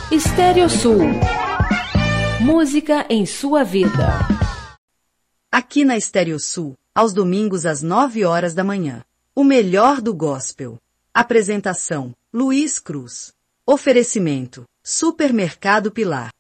Estéreo Sul. Música em sua vida. Aqui na Estéreo Sul, aos domingos às 9 horas da manhã. O melhor do gospel. Apresentação: Luiz Cruz. Oferecimento: Supermercado Pilar.